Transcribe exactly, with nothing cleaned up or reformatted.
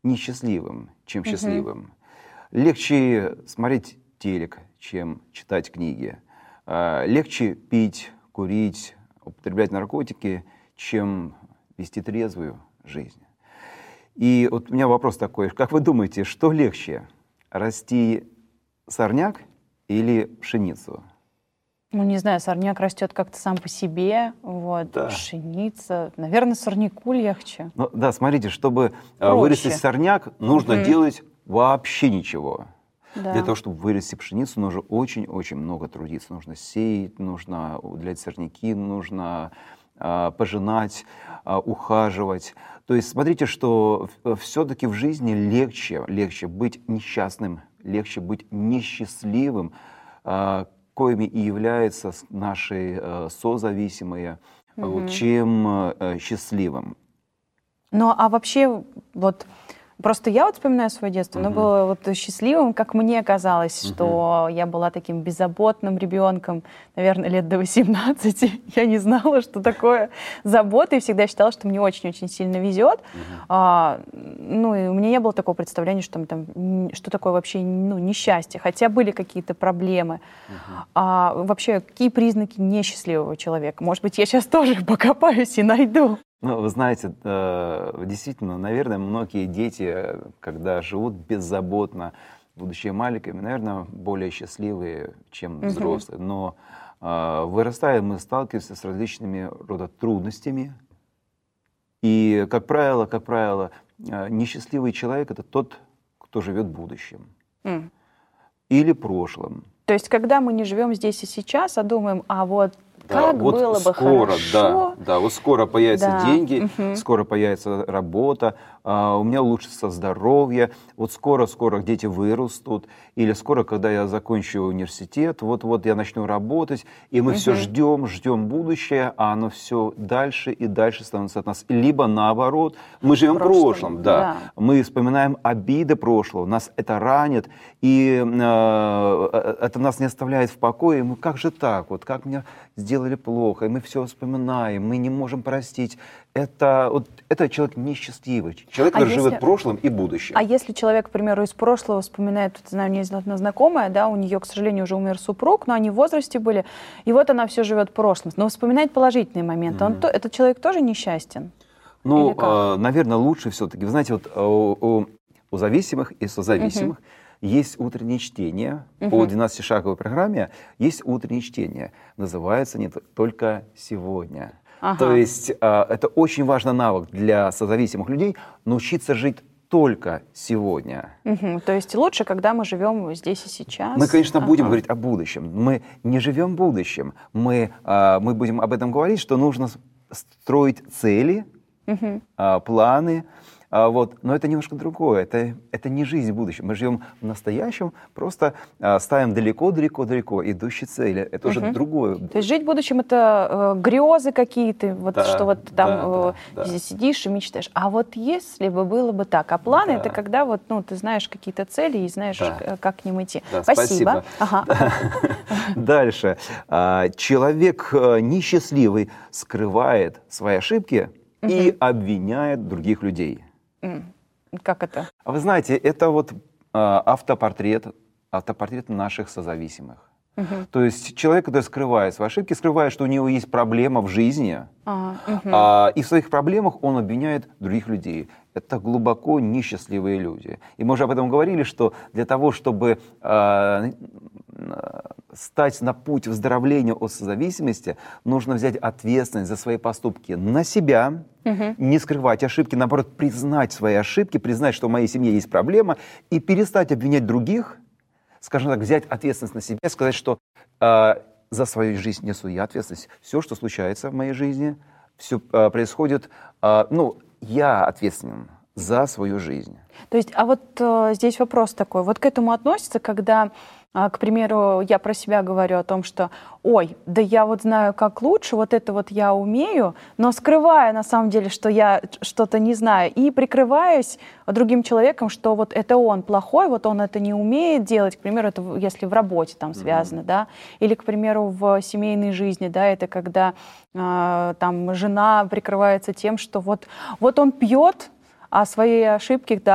несчастливым, чем Мгм. счастливым. Легче смотреть телек, чем читать книги. А, Легче пить, курить, употреблять наркотики, чем вести трезвую жизнь. И вот у меня вопрос такой: как вы думаете, что легче, расти сорняк или пшеницу? Ну, не знаю, сорняк растет как-то сам по себе, вот, Да. пшеница. Наверное, сорняку легче. Ну, да, смотрите, чтобы а, вырастить Проще. сорняк, нужно Мгм. делать вообще ничего. Для Да. того, чтобы вырасти пшеницу, нужно очень-очень много трудиться. Нужно сеять, нужно удалять сорняки, нужно а, пожинать, а, ухаживать. То есть смотрите, что все-таки в жизни легче, легче быть несчастным, легче быть несчастливым, а, коими и являются с- наши э, созависимые, вот, Мгм. чем э, счастливым. Ну, а вообще, вот, просто я вот вспоминаю свое детство, оно Мгм. было вот счастливым, как мне казалось, Мгм. что я была таким беззаботным ребенком, наверное, лет до восемнадцати. Я не знала, что такое забота, и всегда считала, что мне очень-очень сильно везет. Мгм. А, ну, и у меня не было такого представления, что, там, м, что такое вообще, ну, несчастье, хотя были какие-то проблемы. Мгм. А вообще, какие признаки несчастливого человека? Может быть, я сейчас тоже покопаюсь и найду. Ну, вы знаете, э, действительно, наверное, многие дети, э, когда живут беззаботно, будучи маленькими, наверное, более счастливые, чем Мгм. взрослые. Но э, вырастая, мы сталкиваемся с различными рода трудностями. И, как правило, как правило, э, несчастливый человек — это тот, кто живет будущим М. или прошлым. То есть, когда мы не живем здесь и сейчас, а думаем, а вот Да, как вот было бы скоро, да, хорошо. да, вот скоро появятся Да. деньги, Мгм. скоро появится работа, а, у меня улучшится здоровье, вот скоро-скоро дети вырастут, или скоро, когда я закончу университет, вот-вот я начну работать, и мы все Мгм. ждем, ждем будущее, а оно все дальше и дальше становится от нас. Либо наоборот, мы живем в Прошлым, прошлом, да, да. мы вспоминаем обиды прошлого, нас это ранит, и э, это нас не оставляет в покое. Мы, как же так, вот как мне сделали плохо, и мы все вспоминаем, мы не можем простить. Это, вот, это человек несчастливый, человек, А который живет если, прошлым и будущим. а если человек, к примеру, из прошлого вспоминает, вот, знаю, у меня есть одна знакомая, да, у нее, к сожалению, уже умер супруг, но они в возрасте были, и вот она все живет прошлым, но вспоминает положительные моменты. Он, Мгм. то, этот человек тоже несчастен? Ну, Или как? наверное, лучше все-таки. Вы знаете, вот э, у, у- у зависимых и Мгм. созависимых есть утреннее чтение. По Мгм. двенадцатишаговой программе есть утреннее чтение. Называется не т- только сегодня. То Ага. есть э, это очень важный навык для созависимых людей — научиться жить только сегодня. Мгм. То есть лучше, когда мы живем здесь и сейчас. Мы, конечно, будем Ага. говорить о будущем. Мы не живем в будущем. Мы, а, мы будем об этом говорить, что нужно с- строить цели, Мгм. а, планы. а, вот. Но это немножко другое. Это, это не жизнь в будущем. Мы живем в настоящем, просто а, ставим далеко-далеко-далеко идущие цели. Это уже Мгм. другое. То есть жить в будущем — это э, грезы какие-то, вот что Да, вот там да, э, да, да. си- сидишь и мечтаешь. А вот если бы было бы так, а планы — это Да, когда вот, ну, ты знаешь какие-то цели и знаешь, да. к- как к ним идти. Да, Спасибо. спасибо. Ага, Да. ага. Дальше. А, Человек э, несчастливый скрывает свои ошибки и Мгм. обвиняет других людей. М. Как это? А вы знаете, это вот а, автопортрет, автопортрет наших созависимых. Мгм. То есть человек, который скрывает свои ошибки, скрывает, что у него есть проблема в жизни, Ага, мгм. а, и в своих проблемах он обвиняет других людей. Это глубоко несчастливые люди. И мы уже об этом говорили, что для того, чтобы а, а, стать на путь выздоровления от созависимости, нужно взять ответственность за свои поступки на себя, Мгм. не скрывать ошибки, наоборот, признать свои ошибки, признать, что в моей семье есть проблема, и перестать обвинять других, скажем так, взять ответственность на себя, сказать, что э, за свою жизнь несу я ответственность. Все, что случается в моей жизни, все происходит, э, ну, я ответственен за свою жизнь. То есть, а вот э, здесь вопрос такой. Вот к этому относится, когда, а, к примеру, я про себя говорю о том, что, ой, да я вот знаю, как лучше, вот это вот я умею, но скрываю на самом деле, что я что-то не знаю, и прикрываюсь другим человеком, что вот это он плохой, вот он это не умеет делать, к примеру, это в- если в работе там связано, да, или, к примеру, в семейной жизни, да, это когда а, там жена прикрывается тем, что вот, вот он пьет, а свои ошибки, да,